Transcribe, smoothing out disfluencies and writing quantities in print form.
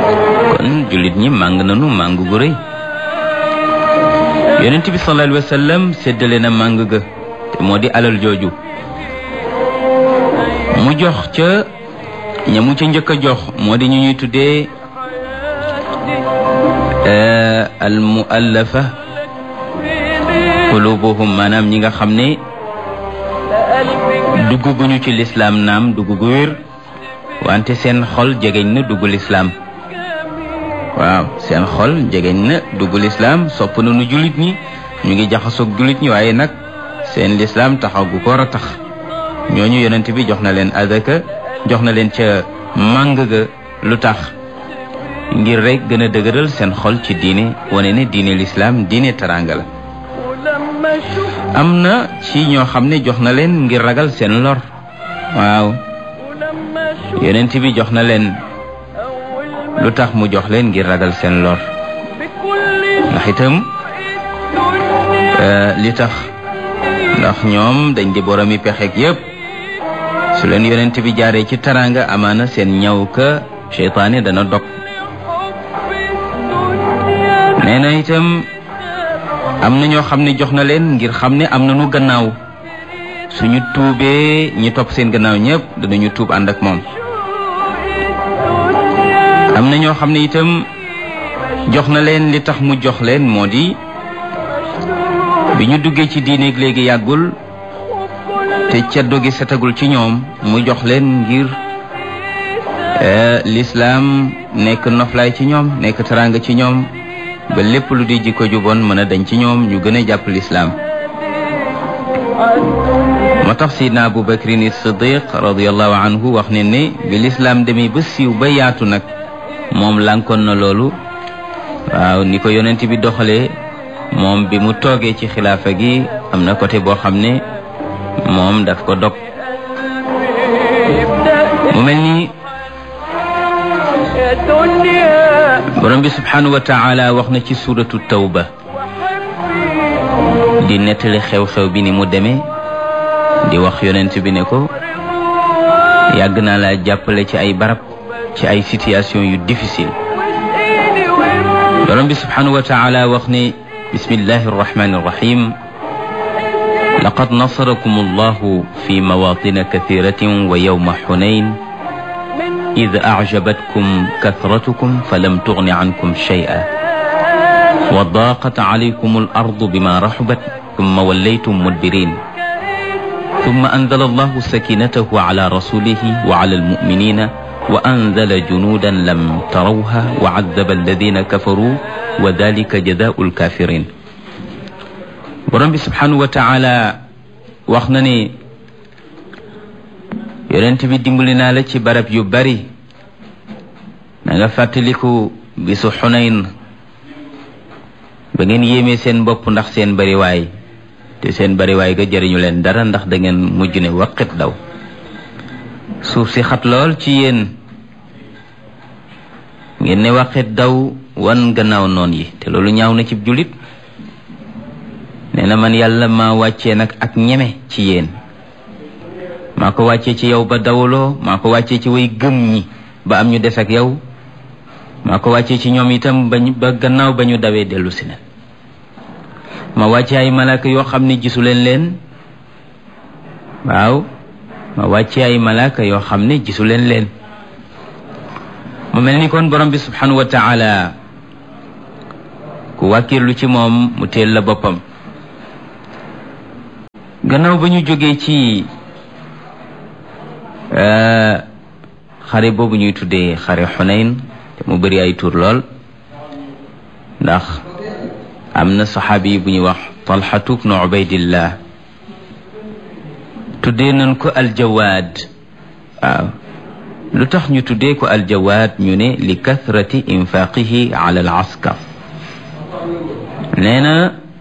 kon jullit ñi màng nanu màng gu rëy. yonent bi sallallahu alayhi wa sallam séddale na màng ga te moo di alal jooju mu jox ca ñamu ca njëkk a jox moo di ñu ñuy tuddee al muallafa qulubuhum maanaam ñi nga xam ne dugg gu ñu ci lislaam naam dugg gu wér wante seen xol jegeñ na dugg lislaam. waaw seen xol jegeñ na dugg lislaam sopp na nu jullit ñi ñu ngi jaxasoog jullit ñi waaye nag seen lislaam taxaw gu ko war a tax ñooñu yonent bi jox na leen azaka jox na leen ca màng ga lu tax ngir rek gën a dëgëral seen xol ci diine wane ne diine lislaam diine taranga la. am na ci ñoo xam ne jox na leen ngir ragal seen lor. waaw yonent bi jox na leen lu tax mu jox leen ngir ragal seen lor ndax itam li tax ndax ñoom dañ di boromi pexeek yépp su leen yonent bi jaaree ci taranga amaana seen ñaw ka seytaane dana dog. nee na itam am na ñoo xam ne jox na leen ngir xam ne am na nu gannaaw suñu tuubee ñi topp seen gannaaw ñépp danañu tuub ànd ak moom. am na ñoo xam ne itam jox na leen li tax mu jox leen moo di bi ñu duggee ci diineeg léegi yàggul te ceddo gi setagul ci ñoom mu jox leen ngir lislaam nekk noflaay ci ñoom nekk teraanga ci ñoom ba lépp lu di jikko ju bon mën a dañ ci ñoom ñu gën a jàpp lislaam. moo tax sidna Abu Bakrin Siddiq radiyallahu anhu wax ne ne bi lislaam demee ba siiw ba yaatu nag moom lànkoon na loolu. waaw ni ko yonent bi doxalee moom bi mu toogee ci xilaafa gi am na côté boo xam ne moom daf ko dog. mu mel ni borom bi subhanahu wa taala wax na ci suratu tawba di nettali xew-xew bi ni mu demee di wax yonent bi ne ko yàgg naa laa jàppale ci ay barab ci ay situation yu difficile. borom bi subhanahu wa taala wax ne bismillahi arrahmani arrahim laqad nasarakum allahu fi mawatina kathiratin wa yawma hunayn إذ أعجبتكم كثرتكم فلم تغن عنكم شيئا وضاقت عليكم الأرض بما رحبت ثم وليتم مدبرين ثم أنزل الله سكينته على رسوله وعلى المؤمنين وأنزل جنودا لم تروها وعذب الذين كفروا وذلك جزاء الكافرين. borom bi subhanahu wa taala wax na ne yonent bi dimbali naa la ci barab yu bari na nga fàttaliku bisu Xunayn ba ngeen yéemee seen bopp ndax seen bariwaay te seen bariwaay ga jëriñu leen dara ndax da ngeen mujj ne waqit daw. suuf si xat lool ci yéen ngeen ne waqit daw wan gannaaw noon yi te loolu ñaaw na ci jullit. nee na man yàlla maa wàccee nag ak ñeme ci yéen maa ko wàccee ci yow ba dawloo maa ko wàccee ci way gëm ñi ba am ñu des ak yow maa ko wàccee ci ñoom itam ba gannaaw ba ñu dawee dellu si leen ma wàccee ay malaaka yoo xam ne gisu leen waaw ma wàccee ay malaaka yoo xam ne gisu leen mu mel ni kon borom bi subhanahu wa taala ku wàkkirlu ci moom mu teel la boppam. gannaaw ba ñu jógee ci xare boobu ñuy tuddee xare Xunayn te mu bëri ay tur lool ndax am na saxaabi bu ñuy wax Talxatu bnu Ubaydillah tuddee nañ ko aljawaad. waaw lu tax ñu tuddee ko aljawaad ñu ne li kathrati infaqihi ala al askar. nee na